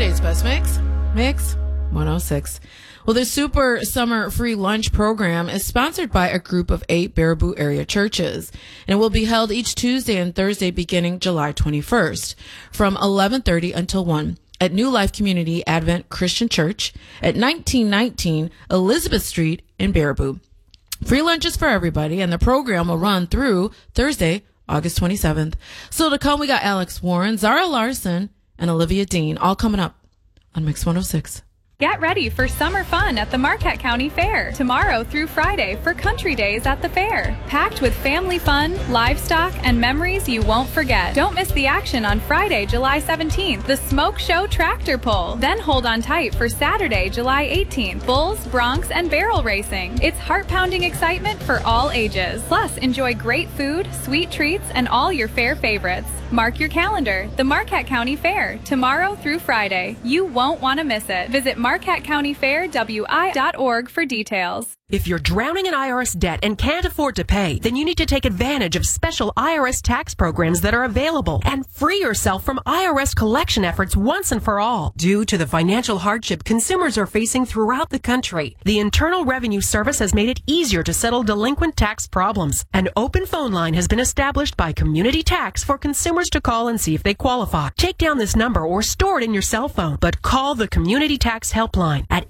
Today's best Mix 106. Well, the Super Summer Free Lunch Program is sponsored by a group of 8 Baraboo area churches, and it will be held each Tuesday and Thursday beginning July 21st from 11:30 until 1 at New Life Community Advent Christian Church at 1919 Elizabeth Street in Baraboo. Free lunches for everybody, and the program will run through Thursday, August 27th. So to come, we got Alex Warren, Zara Larson, and Olivia Dean, all coming up on Mix 106. Get ready for summer fun at the Marquette County Fair tomorrow through Friday for Country Days at the fair. Packed with family fun, livestock, and memories you won't forget. Don't miss the action on Friday, July 17th, the Smoke Show Tractor Pull. Then hold on tight for Saturday, July 18th, Bulls, Broncs, and Barrel Racing. It's heart-pounding excitement for all ages. Plus, enjoy great food, sweet treats, and all your fair favorites. Mark your calendar. The Marquette County Fair, tomorrow through Friday. You won't want to miss it. Visit MarquetteCountyFairWI.org for details. If you're drowning in IRS debt and can't afford to pay, then you need to take advantage of special IRS tax programs that are available and free yourself from IRS collection efforts once and for all. Due to the financial hardship consumers are facing throughout the country, the Internal Revenue Service has made it easier to settle delinquent tax problems. An open phone line has been established by Community Tax for consumers to call and see if they qualify. Take down this number or store it in your cell phone, but call the Community Tax Helpline at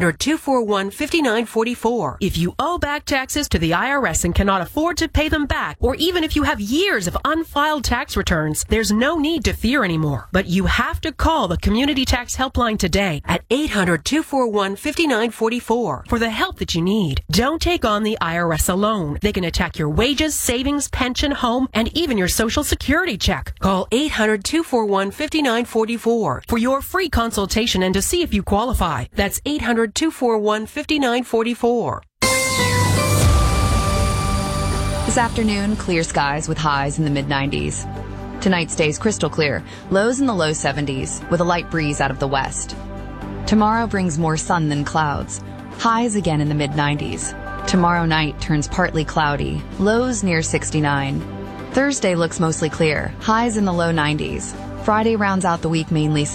800-241-5944. If you owe back taxes to the IRS and cannot afford to pay them back, or even if you have years of unfiled tax returns, there's no need to fear anymore. But you have to call the Community Tax Helpline today at 800-241-5944 for the help that you need. Don't take on the IRS alone. They can attack your wages, savings, pension, home, and even your Social Security check. Call 800-241-5944 for your free consultation and to see if you qualify. That's 800-241-5944. This afternoon, clear skies with highs in the mid-90s. Tonight stays crystal clear, lows in the low 70s, with a light breeze out of the west. Tomorrow brings more sun than clouds, highs again in the mid-90s. Tomorrow night turns partly cloudy, lows near 69. Thursday looks mostly clear, highs in the low 90s. Friday rounds out the week mainly